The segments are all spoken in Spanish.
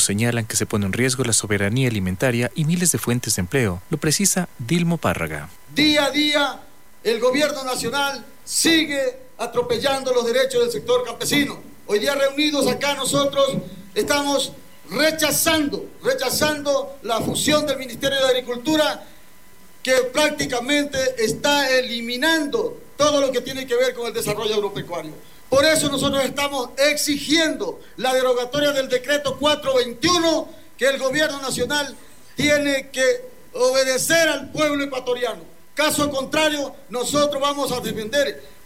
señalan que se pone en riesgo la soberanía alimentaria y miles de fuentes de empleo. Lo precisa Dilmo Párraga. Día a día, el gobierno nacional sigue atropellando los derechos del sector campesino. Hoy día reunidos acá nosotros estamos rechazando la fusión del Ministerio de Agricultura, que prácticamente está eliminando todo lo que tiene que ver con el desarrollo agropecuario. Por eso nosotros estamos exigiendo la derogatoria del decreto 421, que el gobierno nacional tiene que obedecer al pueblo ecuatoriano. Caso contrario, nosotros vamos a defender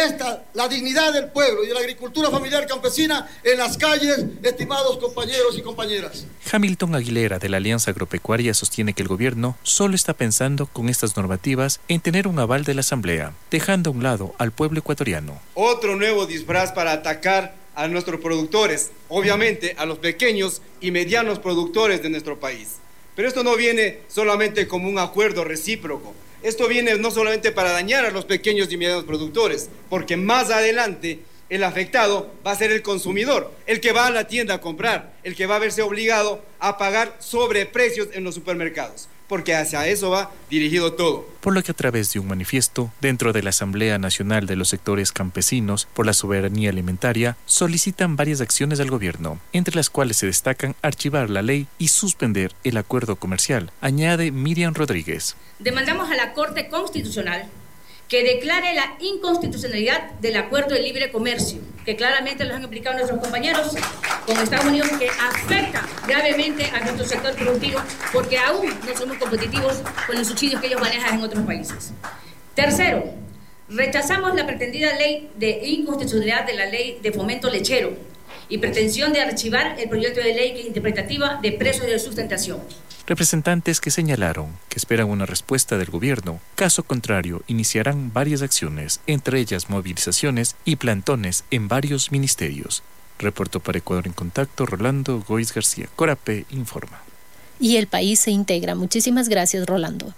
la dignidad del pueblo y de la agricultura familiar campesina en las calles, estimados compañeros y compañeras. Hamilton Aguilera, de la Alianza Agropecuaria, sostiene que el gobierno solo está pensando con estas normativas en tener un aval de la Asamblea, dejando a un lado al pueblo ecuatoriano. Otro nuevo disfraz para atacar a nuestros productores, obviamente a los pequeños y medianos productores de nuestro país. Pero esto no viene solamente como un acuerdo recíproco. Esto viene no solamente para dañar a los pequeños y medianos productores, porque más adelante el afectado va a ser el consumidor, el que va a la tienda a comprar, el que va a verse obligado a pagar sobreprecios en los supermercados, porque hacia eso va dirigido todo. Por lo que a través de un manifiesto dentro de la Asamblea Nacional de los Sectores Campesinos por la Soberanía Alimentaria, solicitan varias acciones al gobierno, entre las cuales se destacan archivar la ley y suspender el acuerdo comercial, añade Miriam Rodríguez. Demandamos a la Corte Constitucional que declare la inconstitucionalidad del acuerdo de libre comercio, que claramente lo han explicado nuestros compañeros con Estados Unidos, que afecta gravemente a nuestro sector productivo porque aún no somos competitivos con los subsidios que ellos manejan en otros países. Tercero, rechazamos la pretendida ley de inconstitucionalidad de la ley de fomento lechero y pretensión de archivar el proyecto de ley que es interpretativa de precios de sustentación. Representantes que señalaron que esperan una respuesta del gobierno. Caso contrario, iniciarán varias acciones, entre ellas movilizaciones y plantones en varios ministerios. Reportó para Ecuador en Contacto Rolando Goiz García. Corape informa. Y el país se integra. Muchísimas gracias, Rolando.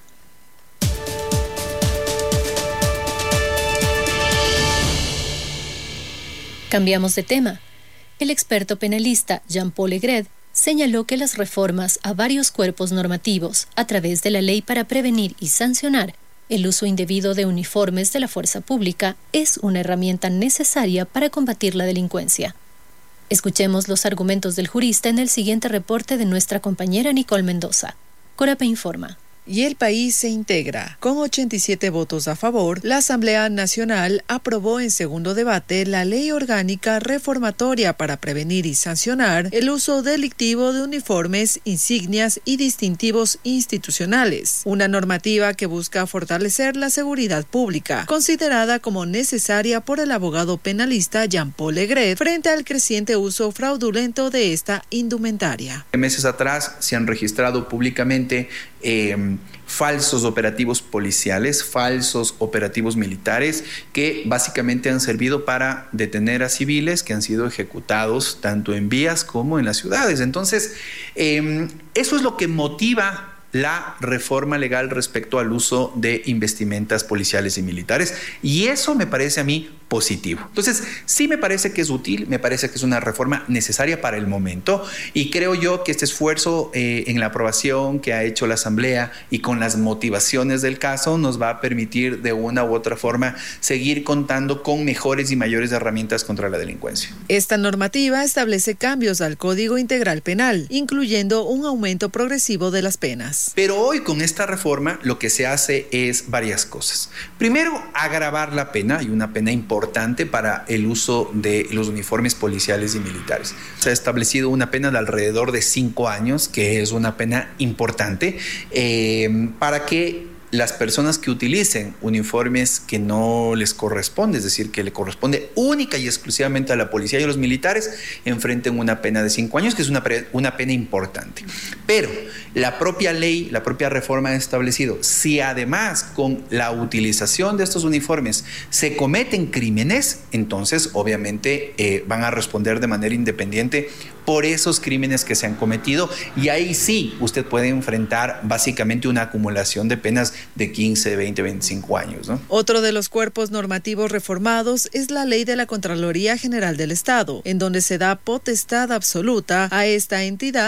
Cambiamos de tema. El experto penalista Jean-Paul Legret señaló que las reformas a varios cuerpos normativos a través de la ley para prevenir y sancionar el uso indebido de uniformes de la fuerza pública es una herramienta necesaria para combatir la delincuencia. Escuchemos los argumentos del jurista en el siguiente reporte de nuestra compañera Nicole Mendoza. Corape informa. Y el país se integra. Con 87 votos a favor, la Asamblea Nacional aprobó en segundo debate la Ley Orgánica Reformatoria para prevenir y sancionar el uso delictivo de uniformes, insignias y distintivos institucionales, una normativa que busca fortalecer la seguridad pública, considerada como necesaria por el abogado penalista Jean-Paul Legret frente al creciente uso fraudulento de esta indumentaria. Meses atrás se han registrado públicamente falsos operativos policiales, falsos operativos militares que básicamente han servido para detener a civiles que han sido ejecutados tanto en vías como en las ciudades. Entonces, eso es lo que motiva la reforma legal respecto al uso de investimentas policiales y militares, y eso me parece a mí positivo. Entonces, sí me parece que es útil, me parece que es una reforma necesaria para el momento, y creo yo que este esfuerzo en la aprobación que ha hecho la Asamblea y con las motivaciones del caso nos va a permitir de una u otra forma seguir contando con mejores y mayores herramientas contra la delincuencia. Esta normativa establece cambios al Código Integral Penal, incluyendo un aumento progresivo de las penas. Pero hoy con esta reforma lo que se hace es varias cosas. Primero, agravar la pena, y una pena importante para el uso de los uniformes policiales y militares. Se ha establecido una pena de alrededor de 5 años, que es una pena importante, para que las personas que utilicen uniformes que no les corresponde, es decir, que le corresponde única y exclusivamente a la policía y a los militares, enfrenten una pena de 5 años, que es una pena importante. Pero la propia ley, la propia reforma ha establecido, si además con la utilización de estos uniformes se cometen crímenes, entonces obviamente van a responder de manera independiente por esos crímenes que se han cometido, y ahí sí usted puede enfrentar básicamente una acumulación de penas de 15, 20, 25 años, ¿no? Otro de los cuerpos normativos reformados es la Ley de la Contraloría General del Estado, en donde se da potestad absoluta a esta entidad